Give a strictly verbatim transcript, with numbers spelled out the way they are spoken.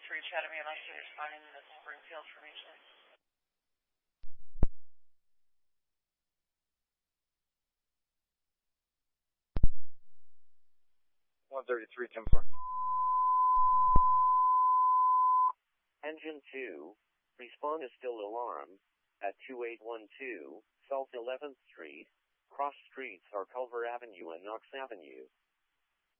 to reach out to me unless you're responding to the Springfield information. one thirty-three, ten four. Engine two, respond is still alarm, at two eight one two, South eleventh Street, cross streets are Culver Avenue and Knox Avenue.